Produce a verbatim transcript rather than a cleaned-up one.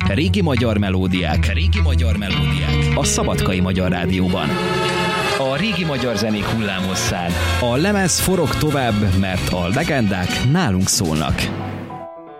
Régi magyar melódiák, régi magyar melódiák a Szabadkai Magyar Rádióban. A régi magyar zenék hullámosszán. A lemez forog tovább, mert a legendák nálunk szólnak.